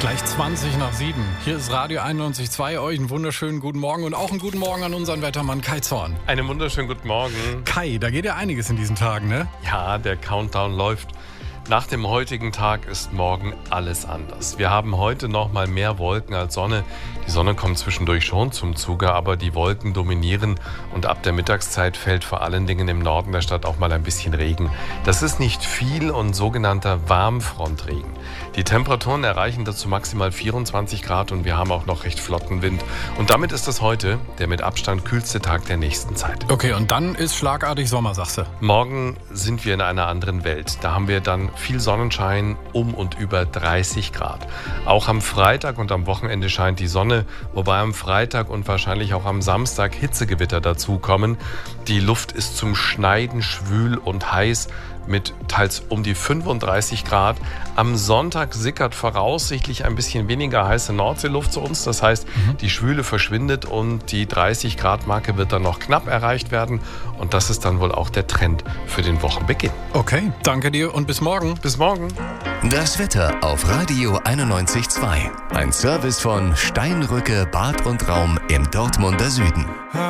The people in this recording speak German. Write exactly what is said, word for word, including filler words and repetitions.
Gleich zwanzig nach sieben. Hier ist Radio einundneunzig Komma zwei. Euch einen wunderschönen guten Morgen und auch einen guten Morgen an unseren Wettermann Kai Zorn. Einen wunderschönen guten Morgen. Kai, da geht ja einiges in diesen Tagen, ne? Ja, der Countdown läuft. Nach dem heutigen Tag ist morgen alles anders. Wir haben heute noch mal mehr Wolken als Sonne. Die Sonne kommt zwischendurch schon zum Zuge, aber die Wolken dominieren und ab der Mittagszeit fällt vor allen Dingen im Norden der Stadt auch mal ein bisschen Regen. Das ist nicht viel und sogenannter Warmfrontregen. Die Temperaturen erreichen dazu maximal vierundzwanzig Grad und wir haben auch noch recht flotten Wind. Und damit ist es heute der mit Abstand kühlste Tag der nächsten Zeit. Okay, und dann ist schlagartig Sommer, sagst du? Morgen sind wir in einer anderen Welt. Da haben wir dann viel Sonnenschein, um und über dreißig Grad. Auch am Freitag und am Wochenende scheint die Sonne, wobei am Freitag und wahrscheinlich auch am Samstag Hitzegewitter dazukommen. Die Luft ist zum Schneiden schwül und heiß mit teils um die fünfunddreißig Grad. Am Sonntag sickert voraussichtlich ein bisschen weniger heiße Nordseeluft zu uns. Das heißt, mhm. die Schwüle verschwindet und die dreißig Grad Marke wird dann noch knapp erreicht werden. Und das ist dann wohl auch der Trend für den Wochenbeginn. Okay, danke dir und bis morgen. Bis morgen. Das Wetter auf Radio einundneunzig Komma zwei. Ein Service von Steinrücke Bad und Raum im Dortmunder Süden.